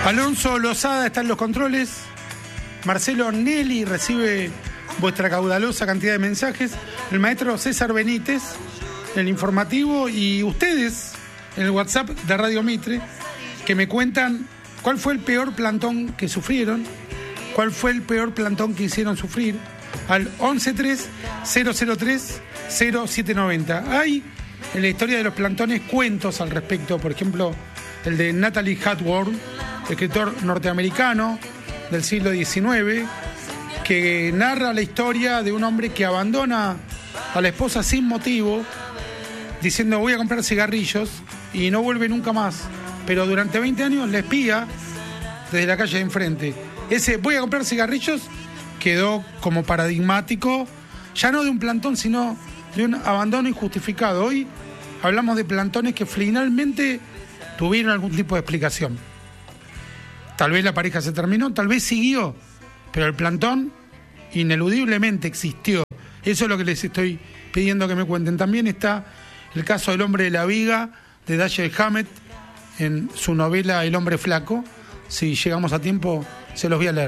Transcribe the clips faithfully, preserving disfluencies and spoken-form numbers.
Alonso Lozada está en los controles. Marcelo Nelly recibe vuestra caudalosa cantidad de mensajes. El maestro César Benítez en el informativo. Y ustedes en el WhatsApp de Radio Mitre, que me cuentan cuál fue el peor plantón que sufrieron, cuál fue el peor plantón que hicieron sufrir, al once tres cero cero tres cero siete noventa. Hay en la historia de los plantones cuentos al respecto, por ejemplo, el de Natalie Hatworth, escritor norteamericano del siglo diecinueve, que narra la historia de un hombre que abandona a la esposa sin motivo, diciendo voy a comprar cigarrillos, y no vuelve nunca más, pero durante veinte años le espía desde la calle de enfrente. Ese voy a comprar cigarrillos quedó como paradigmático, ya no de un plantón, sino de un abandono injustificado. Hoy hablamos de plantones que finalmente tuvieron algún tipo de explicación. Tal vez la pareja se terminó, tal vez siguió, pero el plantón ineludiblemente existió. Eso es lo que les estoy pidiendo que me cuenten. También está el caso del hombre de la viga, de Dashiell Hammett, en su novela El hombre flaco. Si llegamos a tiempo, se los voy a leer.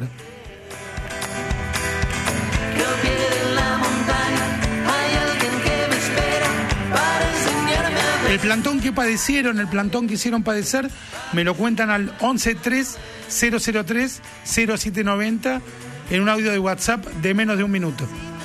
El plantón que padecieron, el plantón que hicieron padecer, me lo cuentan al once tres cero cero tres cero siete noventa en un audio de WhatsApp de menos de un minuto.